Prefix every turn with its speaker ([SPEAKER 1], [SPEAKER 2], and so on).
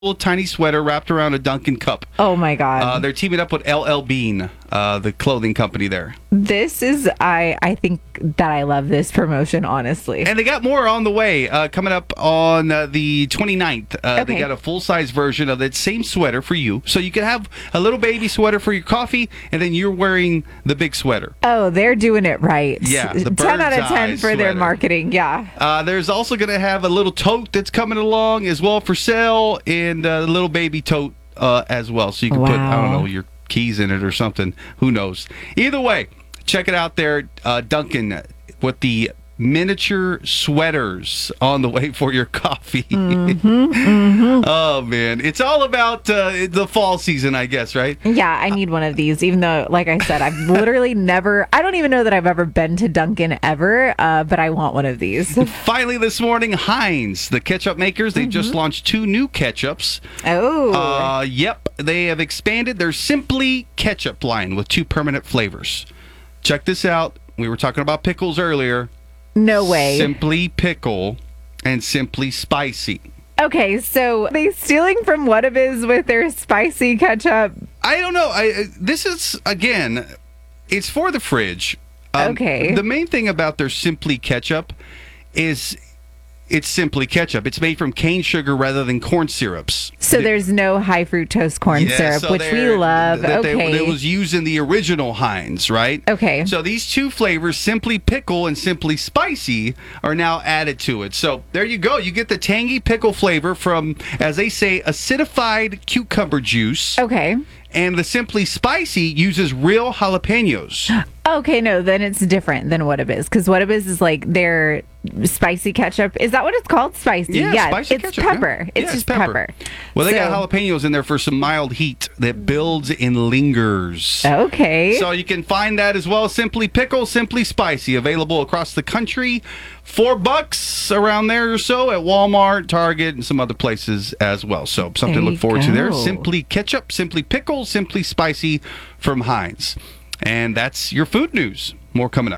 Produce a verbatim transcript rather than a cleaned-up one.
[SPEAKER 1] little tiny sweater wrapped around a Dunkin' cup.
[SPEAKER 2] Oh my God.
[SPEAKER 1] Uh, they're teaming up with L L Bean, uh, the clothing company there.
[SPEAKER 2] This is, I, I think that I love this promotion, honestly.
[SPEAKER 1] And they got more on the way uh, coming up on uh, the twenty-ninth. Uh,
[SPEAKER 2] Okay.
[SPEAKER 1] They got a full-size version of that same sweater for you. So you can have a little baby sweater for your coffee, and then you're wearing the big sweater.
[SPEAKER 2] Oh, they're doing it right.
[SPEAKER 1] Yeah, the
[SPEAKER 2] ten out of
[SPEAKER 1] bird's
[SPEAKER 2] ten
[SPEAKER 1] eye
[SPEAKER 2] for their
[SPEAKER 1] sweater.
[SPEAKER 2] marketing. Yeah.
[SPEAKER 1] Uh, there's also going to have a little tote that's coming along as well for sale, and a little baby tote uh, as well. So you can put, I don't
[SPEAKER 2] Wow.
[SPEAKER 1] know, your keys in it or something. Who knows? Either way, check it out there, uh, Dunkin', with the miniature sweaters on the way for your coffee.
[SPEAKER 2] Mm-hmm, mm-hmm.
[SPEAKER 1] Oh, man. It's all about uh, the fall season, I guess, right?
[SPEAKER 2] Yeah, I need one of these, even though, like I said, I've literally never, I don't even know that I've ever been to Dunkin' ever, uh, but I want one of these.
[SPEAKER 1] Finally this morning, Heinz, the ketchup makers, they
[SPEAKER 2] Mm-hmm.
[SPEAKER 1] just launched two new ketchups.
[SPEAKER 2] Oh.
[SPEAKER 1] Uh, yep, they have expanded their Simply Ketchup line with two permanent flavors. Check this out. We were talking about pickles earlier.
[SPEAKER 2] No way.
[SPEAKER 1] Simply Pickle and Simply Spicy.
[SPEAKER 2] Okay, so they stealing from Whataburger with their spicy ketchup.
[SPEAKER 1] I don't know. I this is again, it's for the fridge. Um,
[SPEAKER 2] Okay.
[SPEAKER 1] The main thing about their Simply Ketchup is it's simply ketchup. It's made from cane sugar rather than corn syrups.
[SPEAKER 2] So
[SPEAKER 1] The-
[SPEAKER 2] there's no high fructose corn
[SPEAKER 1] Yeah,
[SPEAKER 2] syrup,
[SPEAKER 1] so
[SPEAKER 2] which we
[SPEAKER 1] they're-
[SPEAKER 2] love.
[SPEAKER 1] That they-
[SPEAKER 2] Okay.
[SPEAKER 1] That was used in the original Heinz, right?
[SPEAKER 2] Okay.
[SPEAKER 1] So these two flavors, Simply Pickle and Simply Spicy, are now added to it. So there you go. You get the tangy pickle flavor from, as they say, acidified cucumber juice.
[SPEAKER 2] Okay.
[SPEAKER 1] And the Simply Spicy uses real jalapenos.
[SPEAKER 2] Okay, no, then it's different than Whataburger, because Whataburger is like their spicy ketchup. Is that what it's called? Spicy?
[SPEAKER 1] Yeah, spicy
[SPEAKER 2] it's
[SPEAKER 1] ketchup,
[SPEAKER 2] pepper.
[SPEAKER 1] yeah.
[SPEAKER 2] It's
[SPEAKER 1] Yeah,
[SPEAKER 2] just
[SPEAKER 1] it's pepper.
[SPEAKER 2] pepper.
[SPEAKER 1] Well, they
[SPEAKER 2] So-
[SPEAKER 1] got jalapenos in there for some mild heat that builds and lingers.
[SPEAKER 2] Okay.
[SPEAKER 1] So you can find that as well. Simply Pickle, Simply Spicy, available across the country. Four bucks around there or so at Walmart, Target, and some other places as well. So something
[SPEAKER 2] There
[SPEAKER 1] to
[SPEAKER 2] you
[SPEAKER 1] look forward to there.
[SPEAKER 2] go.
[SPEAKER 1] Simply Ketchup, Simply Pickle, Simply Spicy from Heinz. And that's your food news. More coming up.